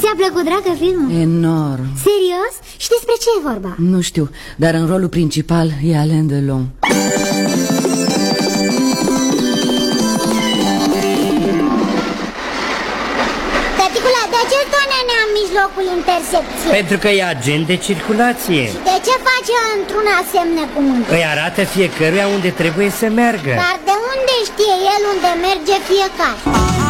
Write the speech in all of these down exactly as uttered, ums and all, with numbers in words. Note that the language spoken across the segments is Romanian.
Ți-a plăcut, dragă, filmul? Enorm. Serios? Și despre ce e vorba? Nu știu, dar în rolul principal e Alain Delon. Tăticula, de ce stă nenea în mijlocul intersecției? Pentru că e agent de circulație. Și de ce face într-una semne cu mântul? Îi arată fiecăruia unde trebuie să meargă. Dar de unde știe el unde merge fiecare?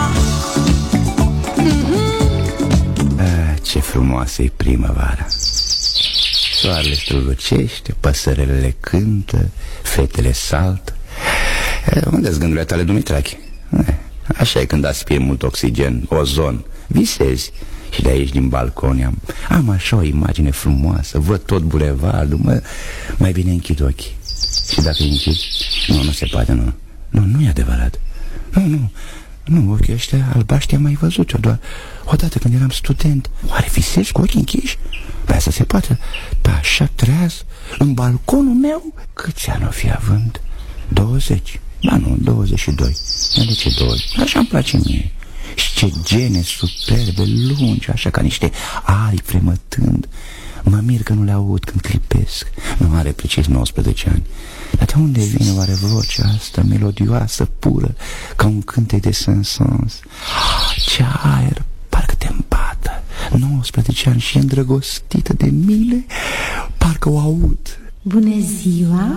Ah, ce frumoasă e primăvara. Soarele strălucește, păsările le cântă, fetele saltă. Unde-s gândurile tale, Dumitrache? Așa e când aspiri mult oxigen, ozon, visezi. Și de aici, din balcon, am, am așa o imagine frumoasă, văd tot bulevardul, mă, mai bine închid ochii. Și dacă îi închid, nu, nu se poate, nu. Nu, nu e adevărat. Nu, nu, nu, ochii ăștia albaștri am mai văzut-o doar odată când eram student. Oare visezi cu ochii închiși? Păi să se poate, pe așa treaz, în balconul meu? Câți ani o fi având? douăzeci? Ba nu, douăzeci și doi. De ce douăzeci? Așa îmi place mie. Și ce gene superbe, lungi, așa ca niște aripi fremătând. Mă mir că nu le aud când clipesc. Nu are precis nouăsprezece ani. Dar de unde vine oare vocea asta melodioasă, pură, ca un cântec de Saint-Saëns? Ce aer, parcă te împată. nouăsprezece ani și e îndrăgostită de mine, parcă o aud. Bună ziua!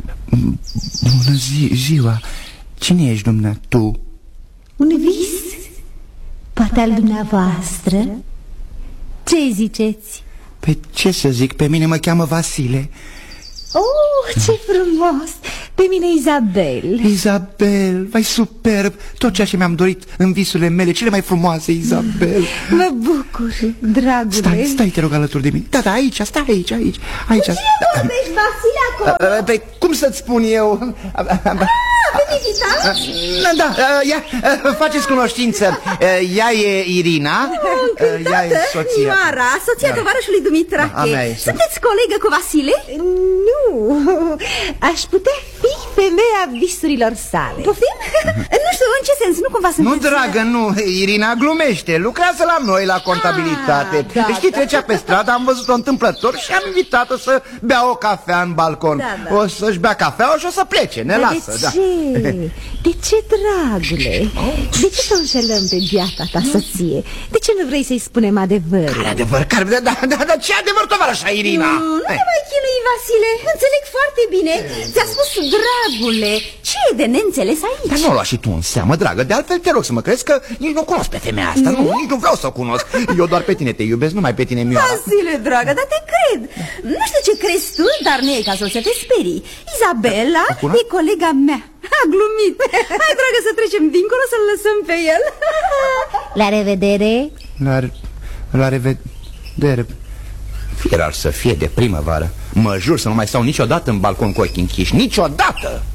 Bună zi ziua! Cine ești, dumnea, tu? Un vis? Poate al dumneavoastră? Ce ziceți? Pe ce să zic, pe mine mă cheamă Vasile. Oh, ce frumos! Pe mine Isabel. Isabel, vai superb! Tot ceea ce mi-am dorit în visurile mele, cele mai frumoase, Isabel. Mă bucur, dragule. Stai, stai, te rog, alături de mine. Da, da, aici, stai aici, aici, aici. Cu cine vorbești, Vasile, acolo? Pe cum să-ți spun eu? Ah, pe Divita? Da, ia, faceți cunoștință. Ea e Irina. Ea e soția Mara, soția tovarășului Dumitrache. Sunteți colegă cu Vasile? Nu, aș putea fi femeia visurilor sale. Poftim? Nu știu, în ce sens, nu cumva sunteți... Nu, dragă, nu, Irina glumește. Lucrează la noi, la contabilitate. ah, da, Știi, da. Trecea pe stradă, am văzut-o întâmplător și am invitat-o să bea o cafea în balcon. da, da. O să-și bea cafea și o să plece, ne Dar lasă. De da. ce? De ce, dragule? De ce să înșelăm pe biata ta soție? De ce nu vrei să-i spunem adevărul? Care adevăr? Care... Da, da, da, da, ce adevăr, tovarășa Irina? Nu, nu te mai chinui, Vasile. Înțeleg foarte bine. Ți-a spus dragule. Ce e de neînțeles aici? Dar nu o lua și tu în seamă, dragă. De altfel te rog să mă crezi că nici nu cunosc pe femeia asta. Nu, nu nici nu vreau să o cunosc. Eu doar pe tine te iubesc, numai pe tine, Mioara. Vasile, dragă, dar te cred. Nu știu ce crezi tu, dar nu e ca să te sperii. Isabela e colega mea. A glumit. Hai, dragă, să trecem dincolo, să-l lăsăm pe el. La revedere. La, la revedere. Fie rar să fie de primăvară. Mă jur să nu mai stau niciodată în balcon cu ochii închiși. Niciodată!